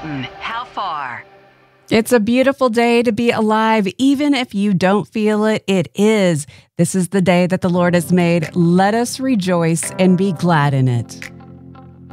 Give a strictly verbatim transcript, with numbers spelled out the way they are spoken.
Dayton, how far? It's a beautiful day to be alive, even if you don't feel it. It is. This is the day that the Lord has made. Let us rejoice and be glad in it.